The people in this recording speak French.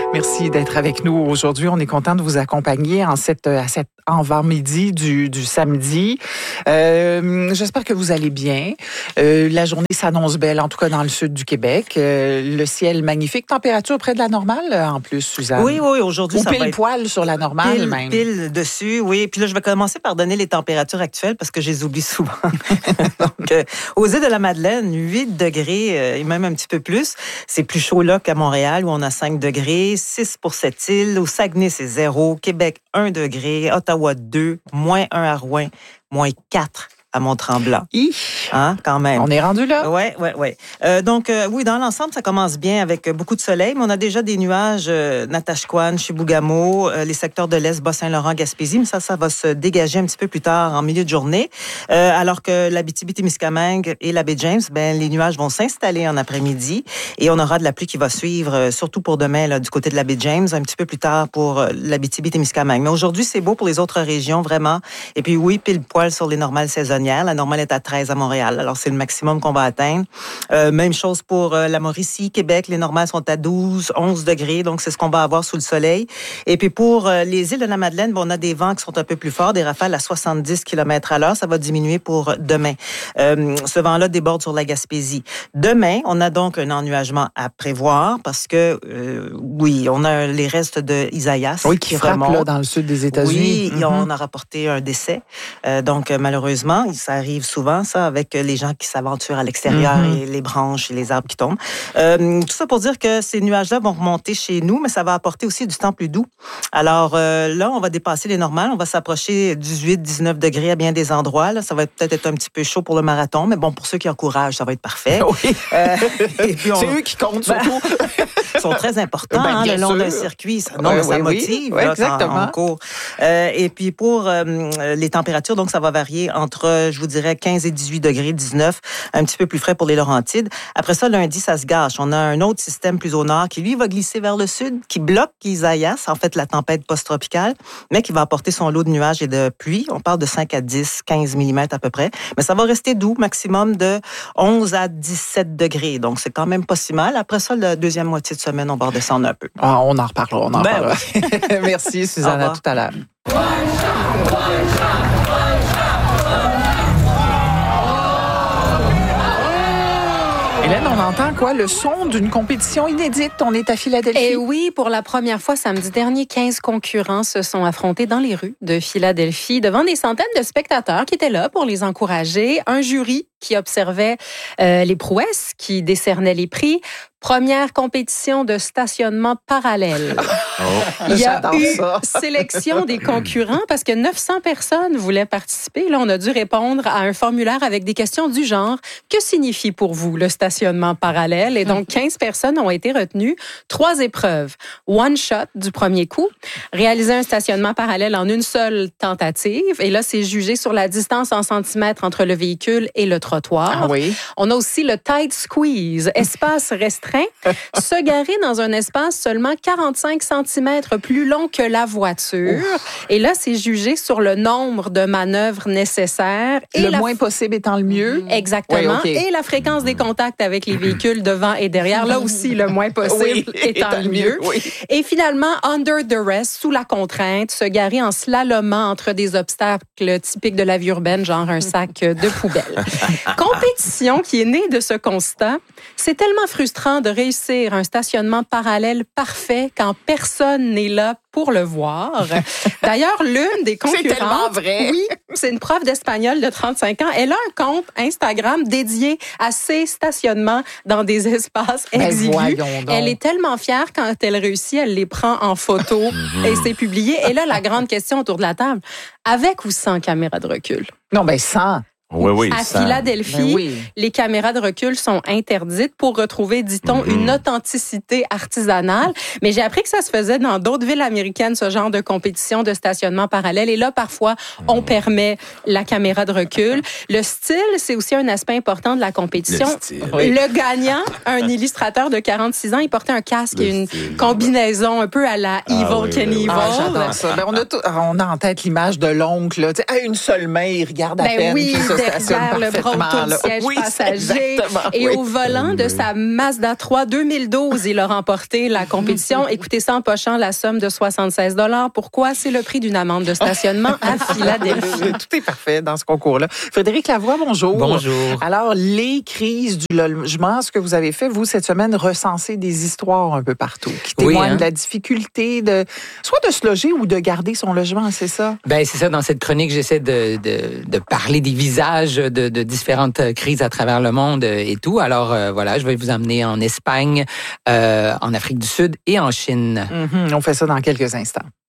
Merci d'être avec nous aujourd'hui. On est content de vous accompagner à cet avant-midi du samedi. J'espère que vous allez bien. La journée s'annonce belle, en tout cas dans le sud du Québec. Le ciel magnifique. Température près de la normale, en plus, Suzanne. Oui, aujourd'hui, ça va être... pile poil sur la normale, même. Pile dessus, oui. Puis là, je vais commencer par donner les températures actuelles parce que je les oublie souvent. Donc, aux îles de la Madeleine, 8 degrés et même un petit peu plus. C'est plus chaud là qu'à Montréal où on a 5 degrés. 6 pour cette île. Au Saguenay, c'est 0. Québec, 1 degré. Ottawa, 2. -1 à Rouen. -4 à Mont-Tremblant. Hein, quand même. On est rendu là. Oui. Donc, oui, dans l'ensemble, ça commence bien avec beaucoup de soleil, mais on a déjà des nuages Natashquan, Chibougamau, les secteurs de l'Est, Bas-Saint-Laurent, Gaspésie, mais ça va se dégager un petit peu plus tard en milieu de journée. Alors que l'Abitibi-Témiscamingue et la baie James, les nuages vont s'installer en après-midi et on aura de la pluie qui va suivre, surtout pour demain, là, du côté de la baie James, un petit peu plus tard pour l'Abitibi-Témiscamingue. Mais aujourd'hui, c'est beau pour les autres régions, vraiment. Et puis oui, pile poil sur les normales saisonnières. La normale est à 13 à Montréal. Alors, c'est le maximum qu'on va atteindre. Même chose pour la Mauricie, Québec. Les normales sont à 12, 11 degrés. Donc, c'est ce qu'on va avoir sous le soleil. Et puis, pour les îles de la Madeleine, on a des vents qui sont un peu plus forts, des rafales à 70 km/h. Ça va diminuer pour demain. Ce vent-là déborde sur la Gaspésie. Demain, on a donc un ennuagement à prévoir parce que, oui, on a les restes de Isaias. Oui, qui frappe là, dans le sud des États-Unis. Oui, on a rapporté un décès. Donc, malheureusement, ça arrive souvent, ça, avec les gens qui s'aventurent à l'extérieur et les branches et les arbres qui tombent. Tout ça pour dire que ces nuages-là vont remonter chez nous, mais ça va apporter aussi du temps plus doux. Alors là, on va dépasser les normales. On va s'approcher 18-19 degrés à bien des endroits. Là, ça va peut-être être un petit peu chaud pour le marathon, mais bon, pour ceux qui encouragent, ça va être parfait. Oui. Et puis c'est eux qui comptent, surtout. Ils sont très importants le long d'un circuit. Ça motive. Oui, exactement. En cours. Et puis pour les températures, donc ça va varier entre, je vous dirais, 15 et 18 degrés, 19, un petit peu plus frais pour les Laurentides. Après ça, lundi, ça se gâche. On a un autre système plus au nord qui, lui, va glisser vers le sud, qui bloque Isaias, en fait, la tempête post-tropicale, mais qui va apporter son lot de nuages et de pluie. On parle de 5 à 10, 15 mm à peu près. Mais ça va rester doux, maximum de 11 à 17 degrés. Donc, c'est quand même pas si mal. Après ça, la deuxième moitié de semaine, on va redescendre un peu. Ah, on en reparlera. Oui. Merci, Suzanne. À tout à l'heure. Hélène, on entend quoi? Le son d'une compétition inédite. On est à Philadelphie. Et oui, pour la première fois samedi dernier, 15 concurrents se sont affrontés dans les rues de Philadelphie devant des centaines de spectateurs qui étaient là pour les encourager. Un jury qui observait les prouesses, qui décernait les prix. Première compétition de stationnement parallèle. Il y a eu sélection des concurrents parce que 900 personnes voulaient participer. Là, on a dû répondre à un formulaire avec des questions du genre « Que signifie pour vous le stationnement parallèle? » Et donc, 15 personnes ont été retenues. 3 épreuves. One shot du premier coup. Réaliser un stationnement parallèle en une seule tentative. Et là, c'est jugé sur la distance en centimètres entre le véhicule et le trottoir. Ah oui. On a aussi le tight squeeze, espace restreint. Se garer dans un espace seulement 45 cm plus long que la voiture. Et là, c'est jugé sur le nombre de manœuvres nécessaires. Et le moins possible étant le mieux. Exactement. Oui, okay. Et la fréquence des contacts avec les véhicules devant et derrière. Là aussi, le moins possible étant le mieux. Oui. Et finalement, under duress, sous la contrainte, se garer en slalomant entre des obstacles typiques de la vie urbaine, genre un sac de poubelle. Compétition qui est née de ce constat. C'est tellement frustrant de réussir un stationnement parallèle parfait quand personne n'est là pour le voir. D'ailleurs, l'une des concurrentes... C'est tellement vrai! Oui, c'est une prof d'espagnol de 35 ans. Elle a un compte Instagram dédié à ses stationnements dans des espaces exigus. Elle est tellement fière quand elle réussit, elle les prend en photo et c'est publié. Et là, la grande question autour de la table, avec ou sans caméra de recul? Non, ben sans. Oui, à Philadelphie, les caméras de recul sont interdites pour retrouver, dit-on, une authenticité artisanale. Mais j'ai appris que ça se faisait dans d'autres villes américaines, ce genre de compétition de stationnement parallèle. Et là, parfois, on permet la caméra de recul. Le style, c'est aussi un aspect important de la compétition. Le gagnant, un illustrateur de 46 ans, il portait un casque et une combinaison un peu à la Evil Knievel. J'adore ça. On a en tête l'image de l'oncle. Là. Une seule main, il regarde à peine. Oui. derrière le bras autour du siège passager et au volant de sa Mazda 3 2012. Il a remporté la compétition. Écoutez ça en pochant la somme de 76 $. Pourquoi? C'est le prix d'une amende de stationnement à Philadelphie. Tout est parfait dans ce concours-là. Frédéric Lavoie, bonjour. Bonjour. Alors, les crises du logement, ce que vous avez fait, vous, cette semaine, recenser des histoires un peu partout qui témoignent de la difficulté soit de se loger ou de garder son logement, c'est ça? Ben c'est ça. Dans cette chronique, j'essaie de parler des visages de différentes crises à travers le monde et tout. Alors, voilà, je vais vous emmener en Espagne, en Afrique du Sud et en Chine. On fait ça dans quelques instants.